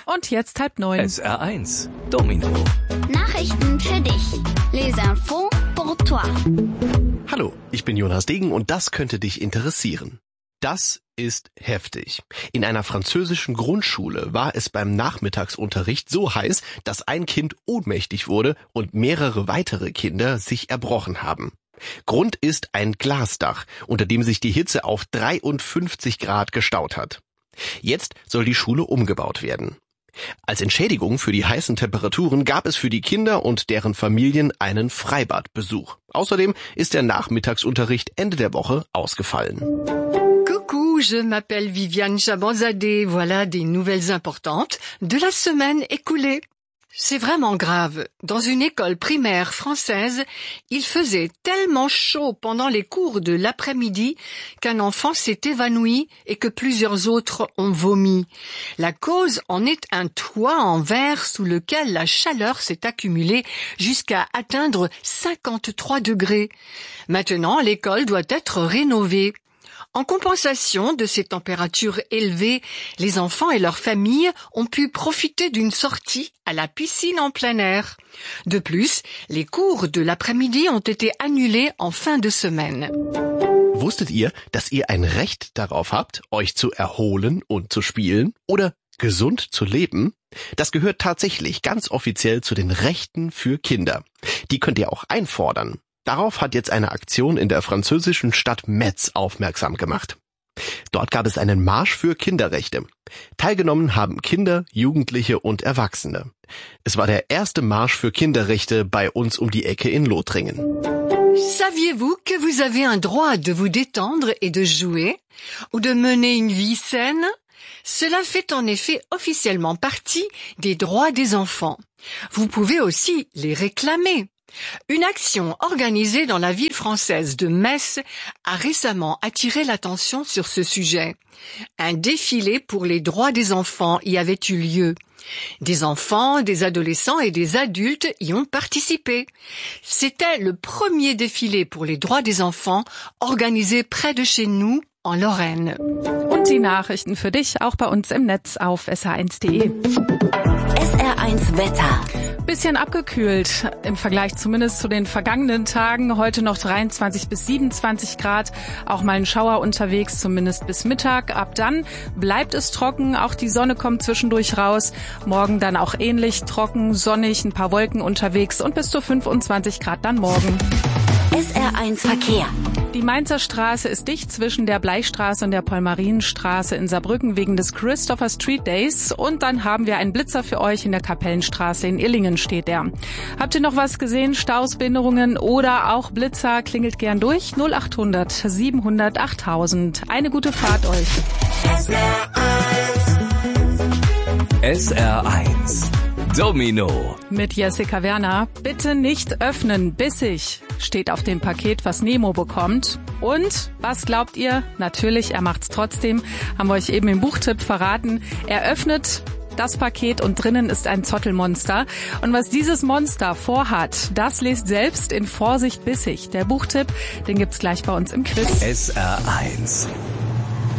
Und jetzt 8:30. SR1 Domino. Nachrichten für dich. Les infos pour toi. Hallo, ich bin Jonas Degen und das könnte dich interessieren. Das ist heftig. In einer französischen Grundschule war es beim Nachmittagsunterricht so heiß, dass ein Kind ohnmächtig wurde und mehrere weitere Kinder sich erbrochen haben. Grund ist ein Glasdach, unter dem sich die Hitze auf 53 Grad gestaut hat. Jetzt soll die Schule umgebaut werden. Als Entschädigung für die heißen Temperaturen gab es für die Kinder und deren Familien einen Freibadbesuch. Außerdem ist der Nachmittagsunterricht Ende der Woche ausgefallen. Coucou, je m'appelle Viviane Chabanzadeh. Voilà des nouvelles importantes de la semaine écoulée. C'est vraiment grave. Dans une école primaire française, il faisait tellement chaud pendant les cours de l'après-midi qu'un enfant s'est évanoui et que plusieurs autres ont vomi. La cause en est un toit en verre sous lequel la chaleur s'est accumulée jusqu'à atteindre 53 degrés. Maintenant, l'école doit être rénovée. En compensation de ces températures élevées, les enfants et leurs familles ont pu profiter d'une sortie à la piscine en plein air. De plus, les cours de l'après-midi ont été annulés en fin de semaine. Wusstet ihr, dass ihr ein Recht darauf habt, euch zu erholen und zu spielen oder gesund zu leben? Das gehört tatsächlich ganz offiziell zu den Rechten für Kinder. Die könnt ihr auch einfordern. Darauf hat jetzt eine Aktion in der französischen Stadt Metz aufmerksam gemacht. Dort gab es einen Marsch für Kinderrechte. Teilgenommen haben Kinder, Jugendliche und Erwachsene. Es war der erste Marsch für Kinderrechte bei uns um die Ecke in Lothringen. Saviez-vous que vous avez un droit de vous détendre et de jouer, ou de mener une vie saine? Cela fait en effet officiellement partie des droits des enfants. Vous pouvez aussi les réclamer. Une action organisée dans la ville française de Metz a récemment attiré l'attention sur ce sujet. Un défilé pour les droits des enfants y avait eu lieu. Des enfants, des adolescents et des adultes y ont participé. C'était le premier défilé pour les droits des enfants organisé près de chez nous en Lorraine. Und die Nachrichten für dich auch bei uns im Netz auf sr1.de. SR1 Wetter. Bisschen abgekühlt im Vergleich zumindest zu den vergangenen Tagen. Heute noch 23 bis 27 Grad. Auch mal ein Schauer unterwegs, zumindest bis Mittag. Ab dann bleibt es trocken. Auch die Sonne kommt zwischendurch raus. Morgen dann auch ähnlich trocken, sonnig, ein paar Wolken unterwegs und bis zu 25 Grad dann morgen. SR1 Verkehr. Die Mainzer Straße ist dicht zwischen der Bleichstraße und der Paul-Marienstraße in Saarbrücken wegen des Christopher Street Days. Und dann haben wir einen Blitzer für euch in der Kapellenstraße in Illingen steht der. Habt ihr noch was gesehen? Staus, Behinderungen oder auch Blitzer? Klingelt gern durch. 0800 700 8000. Eine gute Fahrt euch. SR1 Domino. Mit Jessica Werner. Bitte nicht öffnen, bissig, steht auf dem Paket, was Nemo bekommt. Und, was glaubt ihr? Natürlich, er macht's trotzdem. Haben wir euch eben im Buchtipp verraten. Er öffnet das Paket und drinnen ist ein Zottelmonster. Und was dieses Monster vorhat, das lest selbst in Vorsicht bissig. Der Buchtipp, den gibt's gleich bei uns im Quiz. SR1